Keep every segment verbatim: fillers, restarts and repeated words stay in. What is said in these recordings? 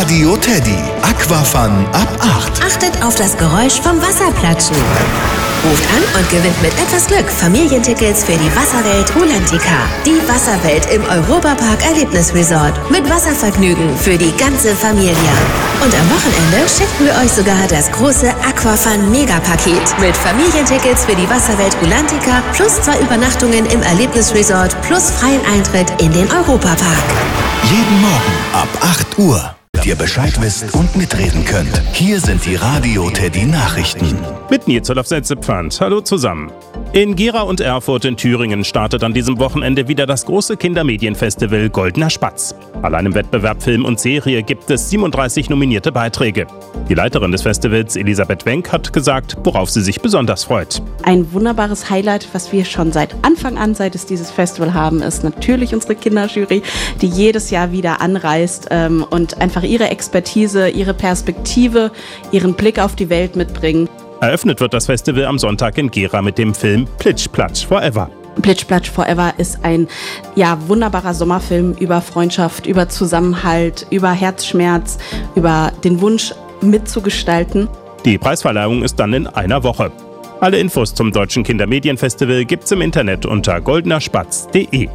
Radio Teddy. Aquafun ab acht. Achtet auf das Geräusch vom Wasserplatschen. Ruft an und gewinnt mit etwas Glück Familientickets für die Wasserwelt Rulantica. Die Wasserwelt im Europapark Erlebnisresort. Mit Wasservergnügen für die ganze Familie. Und am Wochenende schicken wir euch sogar das große Aquafun Megapaket. Mit Familientickets für die Wasserwelt Rulantica plus zwei Übernachtungen im Erlebnisresort plus freien Eintritt in den Europapark. Jeden Morgen ab acht Uhr. Ihr Bescheid wisst und mitreden könnt. Hier sind die Radio Teddy Nachrichten. Mit Nils Olaf Setzepfand. Hallo zusammen. In Gera und Erfurt in Thüringen startet an diesem Wochenende wieder das große Kindermedienfestival Goldener Spatz. Allein im Wettbewerb Film und Serie gibt es siebenunddreißig nominierte Beiträge. Die Leiterin des Festivals, Elisabeth Wenck, hat gesagt, worauf sie sich besonders freut. Ein wunderbares Highlight, was wir schon seit Anfang an, seit es dieses Festival haben, ist natürlich unsere Kinderjury, die jedes Jahr wieder anreist ähm, und einfach ihre Expertise, ihre Perspektive, ihren Blick auf die Welt mitbringen. Eröffnet wird das Festival am Sonntag in Gera mit dem Film Plitsch Platsch Forever. Plitsch Platsch Forever ist ein ja, wunderbarer Sommerfilm über Freundschaft, über Zusammenhalt, über Herzschmerz, über den Wunsch mitzugestalten. Die Preisverleihung ist dann in einer Woche. Alle Infos zum Deutschen Kindermedienfestival gibt's im Internet unter goldener spatz punkt de.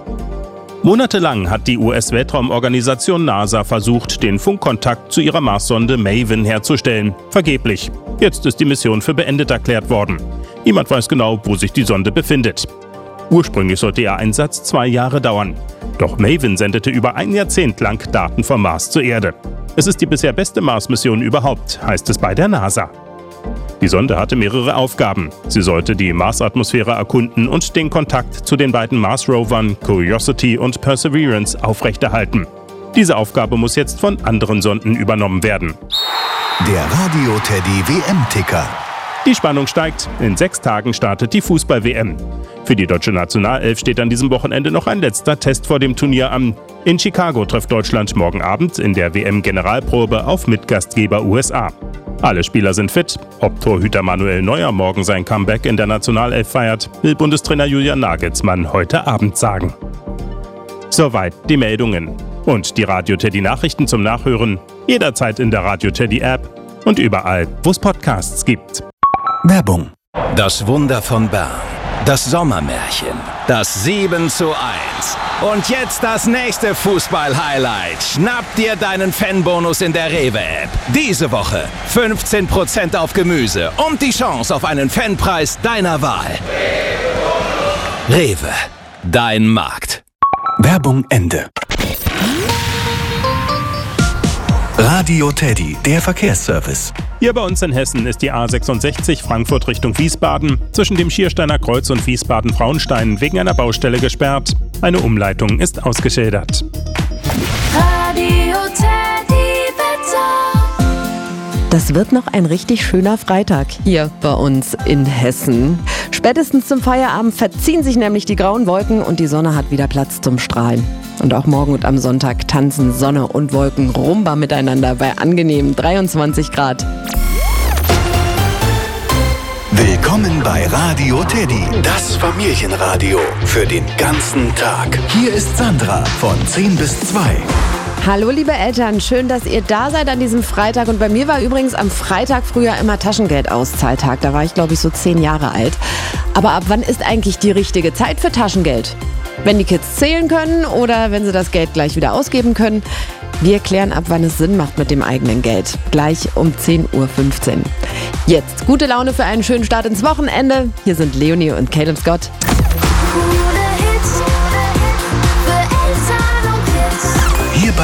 Monatelang hat die U S-Weltraumorganisation NASA versucht, den Funkkontakt zu ihrer Marssonde Maven herzustellen. Vergeblich. Jetzt ist die Mission für beendet erklärt worden. Niemand weiß genau, wo sich die Sonde befindet. Ursprünglich sollte ihr Einsatz zwei Jahre dauern. Doch Maven sendete über ein Jahrzehnt lang Daten vom Mars zur Erde. Es ist die bisher beste Mars-Mission überhaupt, heißt es bei der NASA. Die Sonde hatte mehrere Aufgaben. Sie sollte die Marsatmosphäre erkunden und den Kontakt zu den beiden Mars-Rovern Curiosity und Perseverance aufrechterhalten. Diese Aufgabe muss jetzt von anderen Sonden übernommen werden. Der Radio Teddy W M-Ticker. Die Spannung steigt. In sechs Tagen startet die Fußball-W M. Für die deutsche Nationalelf steht an diesem Wochenende noch ein letzter Test vor dem Turnier an. In Chicago trifft Deutschland morgen Abend in der W M-Generalprobe auf Mitgastgeber U S A. Alle Spieler sind fit. Ob Torhüter Manuel Neuer morgen sein Comeback in der Nationalelf feiert, will Bundestrainer Julian Nagelsmann heute Abend sagen. Soweit die Meldungen. Und die Radio Teddy Nachrichten zum Nachhören jederzeit in der Radio Teddy App und überall, wo es Podcasts gibt. Werbung. Das Wunder von Bern. Das Sommermärchen. Das sieben zu eins. Und jetzt das nächste Fußball-Highlight. Schnapp dir deinen Fanbonus in der Rewe-App. Diese Woche fünfzehn Prozent auf Gemüse und die Chance auf einen Fanpreis deiner Wahl. Rewe. Dein Markt. Werbung Ende. Radio Teddy, der Verkehrsservice. Hier bei uns in Hessen ist die A sechsundsechzig Frankfurt Richtung Wiesbaden zwischen dem Schiersteiner Kreuz und Wiesbaden-Frauenstein wegen einer Baustelle gesperrt. Eine Umleitung ist ausgeschildert. Radio Teddy Wetter. Das wird noch ein richtig schöner Freitag hier bei uns in Hessen. Spätestens zum Feierabend verziehen sich nämlich die grauen Wolken und die Sonne hat wieder Platz zum Strahlen. Und auch morgen und am Sonntag tanzen Sonne und Wolken Rumba miteinander bei angenehmen dreiundzwanzig Grad. Willkommen bei Radio Teddy, das Familienradio für den ganzen Tag. Hier ist Sandra von zehn bis zwei. Hallo liebe Eltern, schön, dass ihr da seid an diesem Freitag. Und bei mir war übrigens am Freitag früher immer Taschengeldauszahltag. Da war ich, glaube ich, so zehn Jahre alt. Aber ab wann ist eigentlich die richtige Zeit für Taschengeld? Wenn die Kids zählen können oder wenn sie das Geld gleich wieder ausgeben können? Wir klären ab, wann es Sinn macht mit dem eigenen Geld. Gleich um zehn Uhr fünfzehn. Jetzt gute Laune für einen schönen Start ins Wochenende. Hier sind Leonie und Caleb Scott.